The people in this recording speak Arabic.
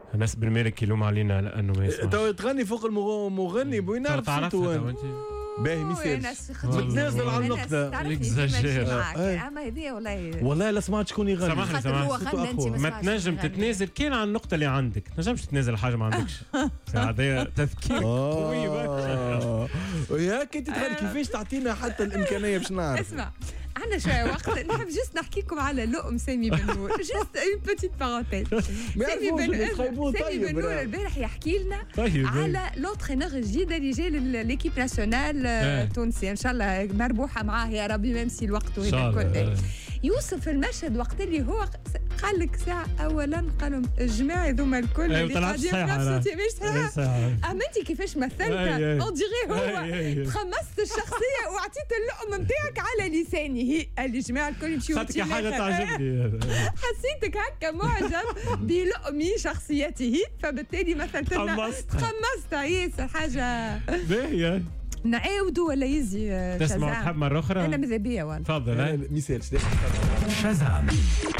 الناس بالمالك يلوم علينا لانه ما يسمعش. تو تغني فوق المغني بوين نعرف تعرفها باهي مثال متنازل على النقطة اما هذه والله لا سمعت شكون يغني. سامحني ما تنجم تتنازل كان على النقطة اللي عندك، ما تنجمش تتنازل حاجة ما عندكش. هذا تفكير قوي برشا. وياك انت تغني كيفاش تعطينا حتى الامكانية باش نعرف. اسمع عندنا شويه وقت نحب جست نحكي لكم على لؤم سامي بن نور. جست اون بوتيت بارونتيز. سامي بن نور البارح يحكي لنا على لونترينور الجديد اللي جاي لليكيب ناسيونال التونسي، ان شاء الله مربوحه معاه يا ربي ميمسي الوقت وهذا الكل. يوصف المشهد وقت اللي هو قال لك ساعه اولا قالوا الجماعه ذوما الكل اللي قاعدين في نفس مش اما انت كيفاش مثلت اون ديغي هو تخمست الشخصيه واعطيت اللؤم نتاعك على لسانه الجماعه الكل يمشيو خاطر حاجه تعجبني. حسيتك هكا معجب بلؤم شخصيته فبالتالي مثلت تخمست ياسر حاجه باهيه. نعاودوا ولا يزي تسمع تحب مرة أخرى؟ أنا ماذا بيا والله. تفضل. مثال شازام.